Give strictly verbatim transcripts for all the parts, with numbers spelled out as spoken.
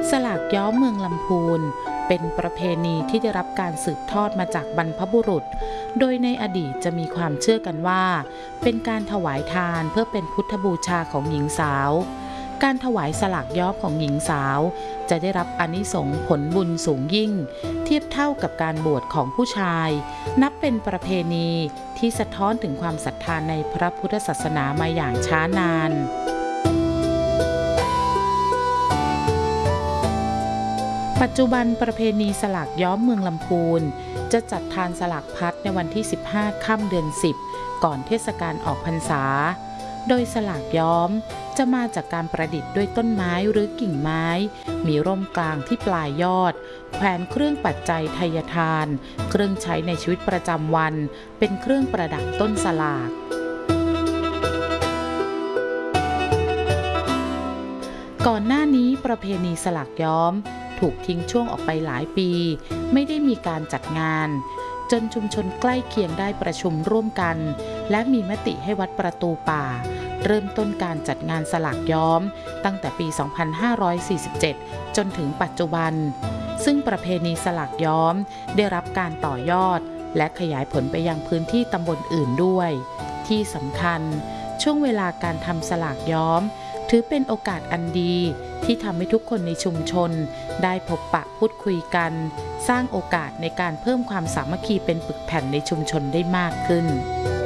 สลากย้อมเมืองลำพูนเป็นประเพณีที่ได้รับการสืบทอดมาจากบรรพบุรุษโดยในอดีตจะมีความเชื่อกันว่าเป็นการถวายทานเพื่อเป็นพุทธบูชาของหญิงสาวการถวายสลากย้อมของหญิงสาวจะได้รับอานิสงส์ผลบุญสูงยิ่งเทียบเท่ากับการบวชของผู้ชายนับเป็นประเพณีที่สะท้อนถึงความศรัทธาในพระพุทธศาสนามาอย่างช้านานปัจจุบันประเพณีสลากย้อมเมืองลำพูนจะจัดทานสลากพัดในวันที่สิบห้าค่ำเดือนสิบก่อนเทศกาลออกพรรษาโดยสลากย้อมจะมาจากการประดิษฐ์ด้วยต้นไม้หรือกิ่งไม้มีร่มกลางที่ปลายยอดแขวนเครื่องปัจจัยไทยทานเครื่องใช้ในชีวิตประจำวันเป็นเครื่องประดับต้นสลากก่อนหน้านี้ประเพณีสลากย้อมถูกทิ้งช่วงออกไปหลายปีไม่ได้มีการจัดงานจนชุมชนใกล้เคียงได้ประชุมร่วมกันและมีมติให้วัดประตูป่าเริ่มต้นการจัดงานสลากย้อมตั้งแต่ปี สองพันห้าร้อยสี่สิบเจ็ด จนถึงปัจจุบันซึ่งประเพณีสลากย้อมได้รับการต่อยอดและขยายผลไปยังพื้นที่ตำบลอื่นด้วยที่สำคัญช่วงเวลาการทำสลากย้อมถือเป็นโอกาสอันดีที่ทำให้ทุกคนในชุมชนได้พบปะพูดคุยกันสร้างโอกาสในการเพิ่มความสามัคคีเป็นปึกแผ่นในชุมชนได้มากขึ้น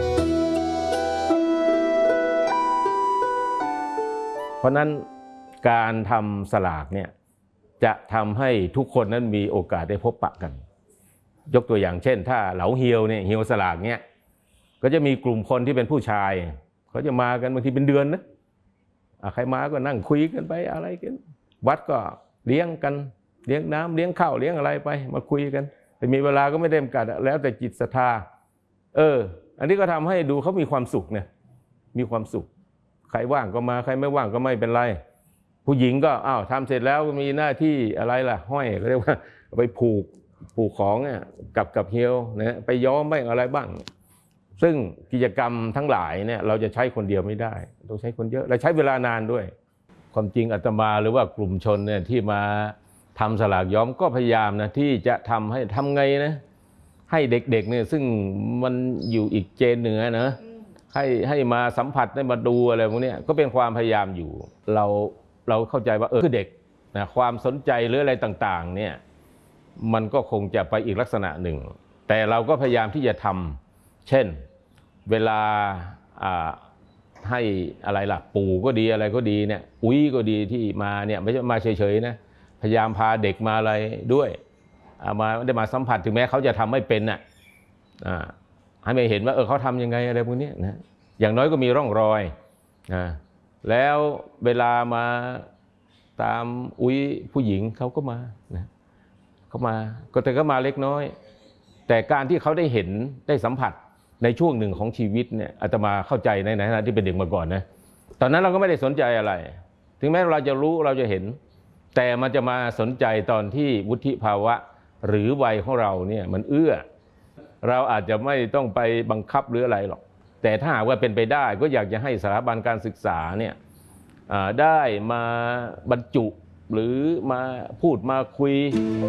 เพราะนั้นการทำสลากเนี่ยจะทำให้ทุกคนนั้นมีโอกาสได้พบปะกันยกตัวอย่างเช่นถ้าเหลาเฮียวเนี่ยเฮียวสลากเนี่ยก็จะมีกลุ่มคนที่เป็นผู้ชายเขาจะมากันบางทีเป็นเดือนนะใครมาก็นั่งคุยกันไปอะไรกันวัดก็เลี้ยงกันเลี้ยงน้ำเลี้ยงข้าวเลี้ยงอะไรไปมาคุยกันแต่มีเวลาก็ไม่ได้จำกัดแล้วแต่จิตศรัทธาเอออันนี้ก็ทำให้ดูเขามีความสุขเนี่ยมีความสุขใครว่างก็มาใครไม่ว่างก็ไม่เป็นไรผู้หญิงก็อ้าวทำเสร็จแล้วมีหน้าที่อะไรล่ะห้อยก็เรียกว่าไปผูกผูกของเนี่ยกับกับเฮียวนะไปย้อมบ้างอะไรบ้างซึ่งกิจกรรมทั้งหลายเนี่ยเราจะใช้คนเดียวไม่ได้ต้องใช้คนเยอะและใช้เวลานานด้วยความจริงอาตมาหรือว่ากลุ่มชนเนี่ยที่มาทำสลากย้อมก็พยายามนะที่จะทำให้ทำไงนะให้เด็กๆเนี่ยซึ่งมันอยู่อีกเจนเหนือนะให้ให้มาสัมผัสได้มาดูอะไรพวกนี้ก็เป็นความพยายามอยู่เราเราเข้าใจว่าเออคือเด็กนะความสนใจหรืออะไรต่างๆเนี่ยมันก็คงจะไปอีกลักษณะหนึ่งแต่เราก็พยายามที่จะทำเช่นเวลาให้อะไรล่ะปู่ก็ดีอะไรก็ดีเนี่ยอุ้ยก็ดีที่มาเนี่ยไม่ใช่มาเฉยๆนะพยายามพาเด็กมาอะไรด้วยมาได้มาสัมผัสถึงแม้เขาจะทำไม่เป็นน่ะให้ไม่เห็นว่าเออเขาทำยังไงอะไรพวกนี้นะอย่างน้อยก็มีร่องรอยนะแล้วเวลามาตามอุ้ยผู้หญิงเขาก็มานะเขามาก็แต่ก็มาเล็กน้อยแต่การที่เขาได้เห็นได้สัมผัสในช่วงหนึ่งของชีวิตเนี่ยอาตมาเข้าใจในฐานะที่เป็นเด็กมาก่อนนะตอนนั้นเราก็ไม่ได้สนใจอะไรถึงแม้เราจะรู้เราจะเห็นแต่มันจะมาสนใจตอนที่วุฒิภาวะหรือวัยของเราเนี่ยมันเอื้อเราอาจจะไม่ต้องไปบังคับหรืออะไรหรอกแต่ถ้าหากว่าเป็นไปได้ก็อยากจะให้สถาบันการศึกษาเนี่ยได้มาบรรจุหรือมาพูดมาคุย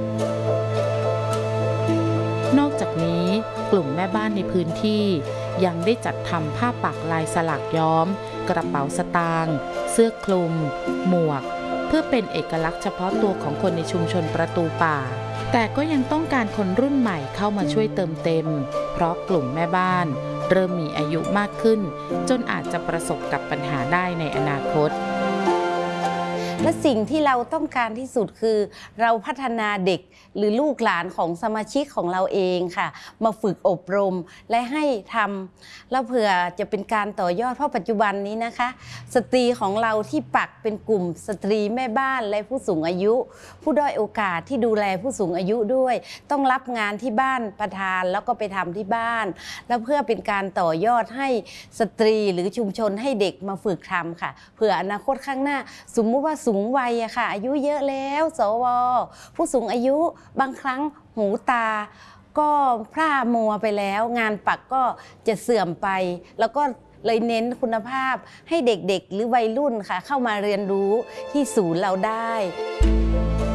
นอกจากนี้กลุ่มแม่บ้านในพื้นที่ยังได้จัดทำผ้าปักลายสลักย้อมกระเป๋าสตางค์เสื้อคลุมหมวกเพื่อเป็นเอกลักษณ์เฉพาะตัวของคนในชุมชนประตูป่าแต่ก็ยังต้องการคนรุ่นใหม่เข้ามาช่วยเติมเต็มเพราะกลุ่มแม่บ้านเริ่มมีอายุมากขึ้นจนอาจจะประสบกับปัญหาได้ในอนาคตและสิ่งที่เราต้องการที่สุดคือเราพัฒนาเด็กหรือลูกหลานของสมาชิกของเราเองค่ะมาฝึกอบรมและให้ทำแล้วเผื่อจะเป็นการต่อยอดเพราะปัจจุบันนี้นะคะสตรีของเราที่ปักเป็นกลุ่มสตรีแม่บ้านและผู้สูงอายุผู้ด้อยโอกาสที่ดูแลผู้สูงอายุด้วยต้องรับงานที่บ้านประธานแล้วก็ไปทำที่บ้านแล้วเพื่อเป็นการต่อยอดให้สตรีหรือชุมชนให้เด็กมาฝึกทำค่ะเผื่ออนาคตข้างหน้าสมมุติว่าสูงวัยอะค่ะอายุเยอะแล้วสวผู้สูงอายุบางครั้งหูตาก็พร่ามัวไปแล้วงานปักก็จะเสื่อมไปแล้วก็เลยเน้นคุณภาพให้เด็กๆหรือวัยรุ่นค่ะเข้ามาเรียนรู้ที่ศูนย์เราได้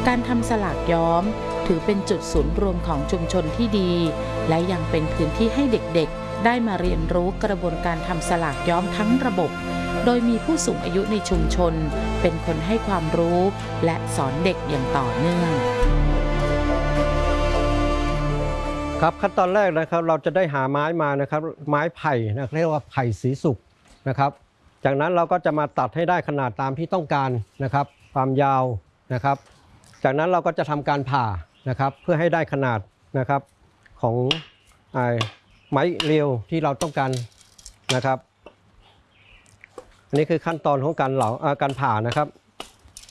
การทำสลากย้อมถือเป็นจุดศูนย์รวมของชุมชนที่ดี และยังเป็นพื้นที่ให้เด็กๆได้มาเรียนรู้กระบวนการทำสลากย้อมทั้งระบบ โดยมีผู้สูงอายุในชุมชนเป็นคนให้ความรู้และสอนเด็กอย่างต่อเนื่องครับขั้นตอนแรกนะครับเราจะได้หาไม้มานะครับไม้ไผ่นะเรียกว่าไผ่สีสุกนะครับจากนั้นเราก็จะมาตัดให้ได้ขนาดตามที่ต้องการนะครับความยาวนะครับจากนั้นเราก็จะทำการผ่านะครับเพื่อให้ได้ขนาดนะครับของไม้เรียวที่เราต้องการนะครับอันนี้คือขั้นตอนของการเหลาการผ่านะครับ